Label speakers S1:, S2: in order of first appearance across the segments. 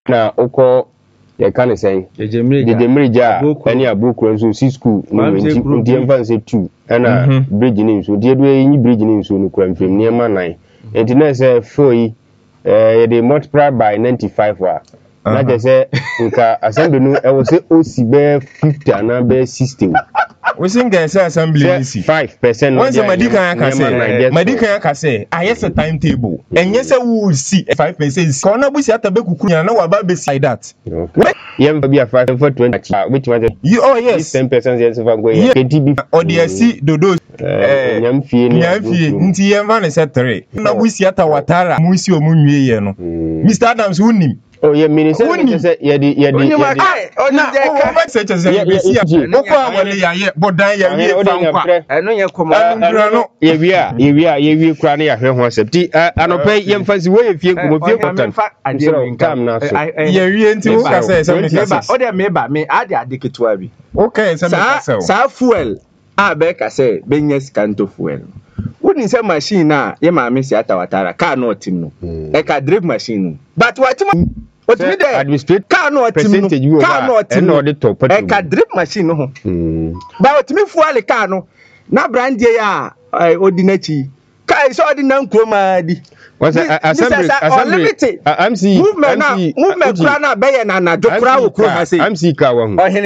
S1: na oko ye kan say Jemreja any abukro nso si school no nti emfa nse 2 na bridge ni nso die do yin bridge ni nso no kwa mfem ne ma 9 enti na say foi they multiply by 95 wa na je say nka assembly no e wo say osi be 50 ana be 60
S2: we sing say assembly si
S1: 5%
S2: once Madika ya kase ayes a timetable enye say we see 5% ko na busi ata be kuku na wa ba be side that
S1: yem be 5 for 20 which one
S2: oh yes
S1: 10% yes for go here KTB
S2: or the see dodo
S1: nyamfie
S2: nti yem va ne say 3 na busi ata watara musi o munwie ye no Mr Adams unim
S1: oh yeah minister say ye di
S2: na o say ye oko awale ya ye bodan ya wie fankwa
S3: eno ye komo
S1: ye wie kura na ya hwe ho asepti anope ye mfasi wo ye fie komo fie potan time na so
S2: ye wie nti wo ka say me ka
S3: o de me ade ketwa bi
S2: okay say me ka say
S3: sa fuel be ka say benyes kanto fuel wouldn't say machine na ye ma me si atawatara car no tim no e ka drip machine but what me there
S1: administrate
S3: car no tim no car no tim no e ka drip machine no but what me fuel car no na brand ya ordinary car is ordinary kroma di
S1: was assembly MC
S3: movement kra na be na jokra wo kroma say
S1: MC car wa hu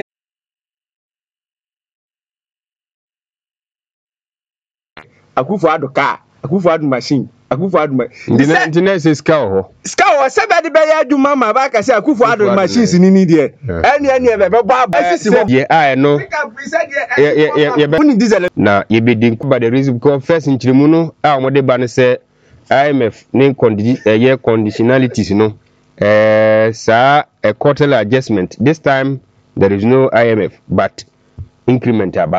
S3: Akufo adu machine
S1: Ndina say ska ho
S3: se be de be ya adwuma ma ba ka say Akufo adu machines ni de eni e be bo abasisi ho
S1: ye no ye na ye be din ba the reason because first nchirimu no a mo de ba ne say IMF ne conditionalities no sa a quarterly adjustment this time there is no IMF but increment aba